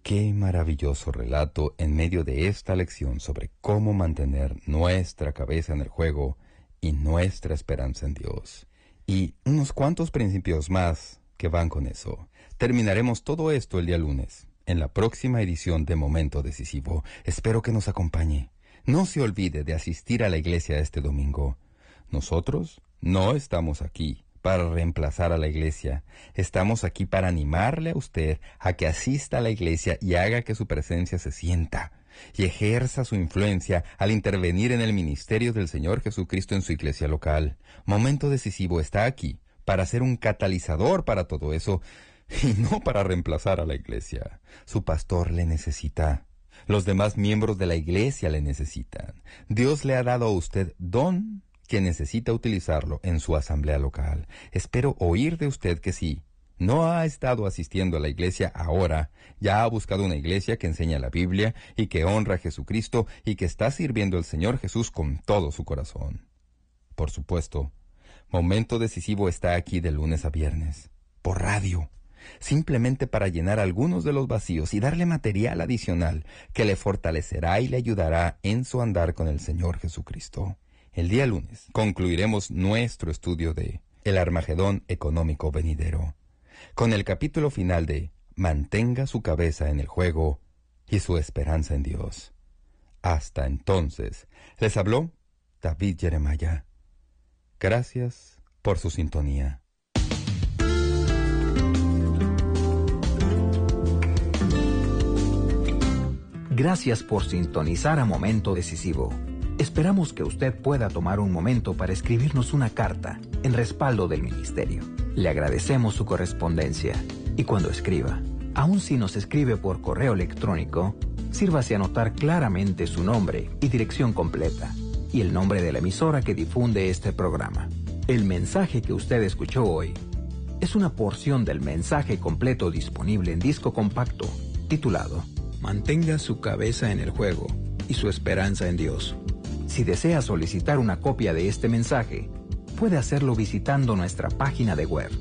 Qué maravilloso relato en medio de esta lección sobre cómo mantener nuestra cabeza en el juego y nuestra esperanza en Dios. Y unos cuantos principios más que van con eso. Terminaremos todo esto el día lunes, en la próxima edición de Momento Decisivo. Espero que nos acompañe. No se olvide de asistir a la iglesia este domingo. Nosotros no estamos aquí para reemplazar a la iglesia. Estamos aquí para animarle a usted a que asista a la iglesia y haga que su presencia se sienta y ejerza su influencia al intervenir en el ministerio del Señor Jesucristo en su iglesia local. Momento Decisivo está aquí para ser un catalizador para todo eso y no para reemplazar a la iglesia. Su pastor le necesita. Los demás miembros de la iglesia le necesitan. Dios le ha dado a usted don que necesita utilizarlo en su asamblea local. Espero oír de usted que sí. No ha estado asistiendo a la iglesia ahora, ya ha buscado una iglesia que enseña la Biblia y que honra a Jesucristo y que está sirviendo al Señor Jesús con todo su corazón. Por supuesto, Momento Decisivo está aquí de lunes a viernes, por radio, simplemente para llenar algunos de los vacíos y darle material adicional que le fortalecerá y le ayudará en su andar con el Señor Jesucristo. El día lunes concluiremos nuestro estudio de El Armagedón Económico Venidero, con el capítulo final de Mantenga su cabeza en el juego y su esperanza en Dios. Hasta entonces, les habló David Jeremiah. Gracias por su sintonía. Gracias por sintonizar a Momento Decisivo. Esperamos que usted pueda tomar un momento para escribirnos una carta en respaldo del ministerio. Le agradecemos su correspondencia y cuando escriba, aun si nos escribe por correo electrónico, sírvase a anotar claramente su nombre y dirección completa y el nombre de la emisora que difunde este programa. El mensaje que usted escuchó hoy es una porción del mensaje completo disponible en disco compacto titulado Mantenga su cabeza en el juego y su esperanza en Dios. Si desea solicitar una copia de este mensaje, puede hacerlo visitando nuestra página de web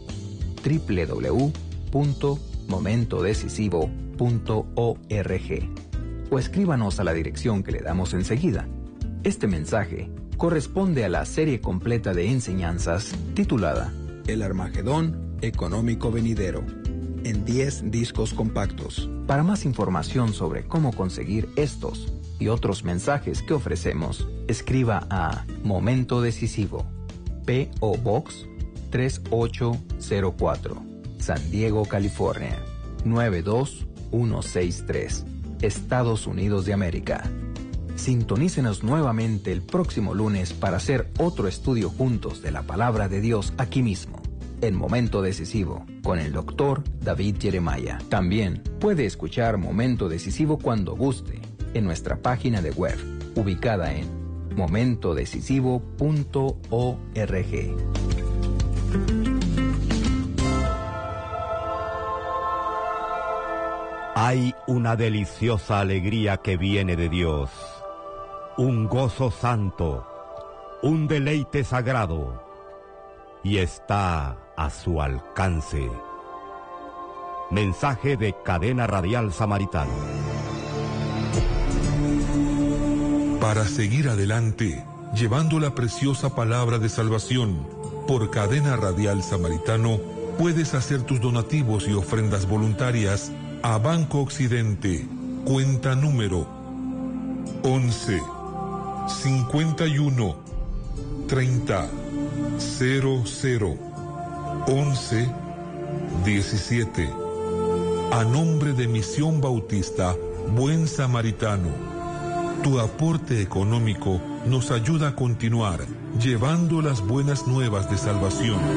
www.momentodecisivo.org o escríbanos a la dirección que le damos enseguida. Este mensaje corresponde a la serie completa de enseñanzas titulada El Armagedón Económico Venidero, en 10 discos compactos. Para más información sobre cómo conseguir estos y otros mensajes que ofrecemos, escriba a Momento Decisivo, P.O. Box 3804, San Diego, California 92163, Estados Unidos de América. Sintonícenos nuevamente el próximo lunes para hacer otro estudio juntos de la Palabra de Dios aquí mismo, en Momento Decisivo, con el Dr. David Jeremiah. También puede escuchar Momento Decisivo cuando guste en nuestra página de web, ubicada en momentodecisivo.org. Hay una deliciosa alegría que viene de Dios, un gozo santo, un deleite sagrado, y está a su alcance. Mensaje de Cadena Radial Samaritano. Para seguir adelante, llevando la preciosa palabra de salvación, por Cadena Radial Samaritano, puedes hacer tus donativos y ofrendas voluntarias a Banco Occidente, cuenta número 11 51 30 00 11 17, a nombre de Misión Bautista Buen Samaritano. Tu aporte económico nos ayuda a continuar llevando las buenas nuevas de salvación.